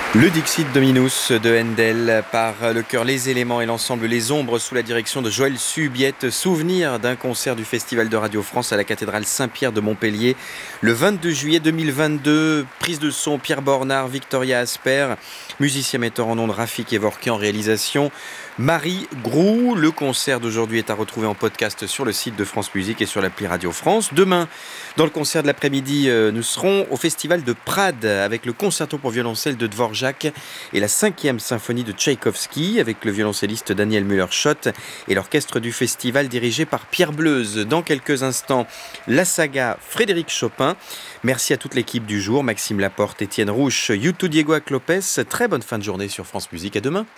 Le Dixit Dominus de Handel par le chœur Les Éléments et l'ensemble Les Ombres sous la direction de Joël Subiette. Souvenir d'un concert du Festival de Radio France à la cathédrale Saint-Pierre de Montpellier le 22 juillet 2022. Prise de son Pierre Bornard, Victoria Asper, musicien metteur en ondes Rafik Evorki en réalisation Marie Groux. Le concert d'aujourd'hui est à retrouver en podcast sur le site de France Musique et sur l'appli Radio France. Demain, dans le concert de l'après-midi, nous serons au Festival de Prades avec le concerto pour violoncelle de Dvorak et la 5e symphonie de Tchaïkovski avec le violoncelliste Daniel Müller-Schott et l'orchestre du festival dirigé par Pierre Bleuze. Dans quelques instants, la saga Frédéric Chopin. Merci à toute l'équipe du jour, Maxime Laporte, Étienne Rouche, Youtou Diego Aclopes. Très bonne fin de journée sur France Musique. À demain.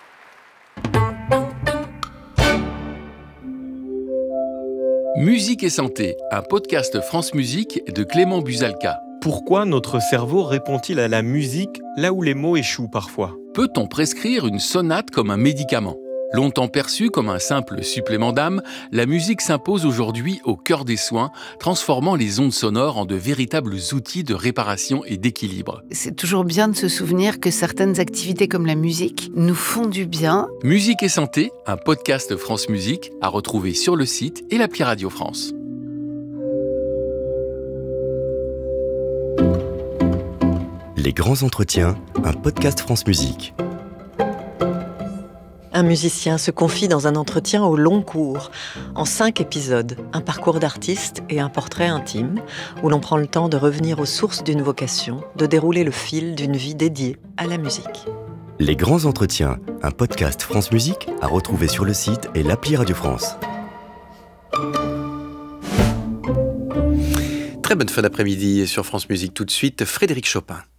Musique et santé, un podcast France Musique de Clément Busalka. Pourquoi notre cerveau répond-il à la musique là où les mots échouent parfois ? Peut-on prescrire une sonate comme un médicament ? Longtemps perçue comme un simple supplément d'âme, la musique s'impose aujourd'hui au cœur des soins, transformant les ondes sonores en de véritables outils de réparation et d'équilibre. C'est toujours bien de se souvenir que certaines activités comme la musique nous font du bien. Musique et santé, un podcast France Musique à retrouver sur le site et l'appli Radio France. Les grands entretiens, un podcast France Musique. Un musicien se confie dans un entretien au long cours, en 5 épisodes, un parcours d'artiste et un portrait intime, où l'on prend le temps de revenir aux sources d'une vocation, de dérouler le fil d'une vie dédiée à la musique. Les grands entretiens, un podcast France Musique à retrouver sur le site et l'appli Radio France. Très bonne fin d'après-midi sur France Musique. Tout de suite, Frédéric Chopin.